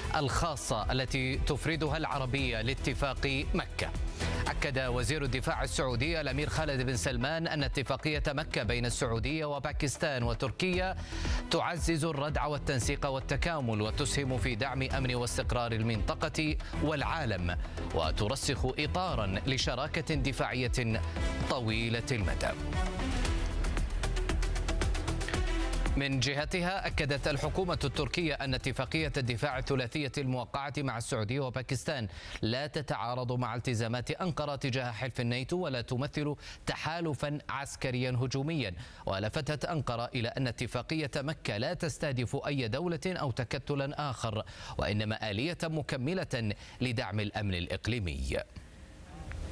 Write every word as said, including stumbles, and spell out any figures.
الخاصة التي تفردها العربية لاتفاق مكة. أكد وزير الدفاع السعودي الأمير خالد بن سلمان أن اتفاقية مكة بين السعودية وباكستان وتركيا تعزز الردع والتنسيق والتكامل وتسهم في دعم أمن واستقرار المنطقة والعالم، وترسخ إطارا لشراكة دفاعية طويلة المدى. من جهتها أكدت الحكومة التركية أن اتفاقية الدفاع الثلاثية الموقعة مع السعودية وباكستان لا تتعارض مع التزامات أنقرة تجاه حلف الناتو ولا تمثل تحالفا عسكريا هجوميا. ولفتت أنقرة إلى أن اتفاقية مكة لا تستهدف أي دولة أو تكتلا آخر، وإنما آلية مكملة لدعم الأمن الإقليمي.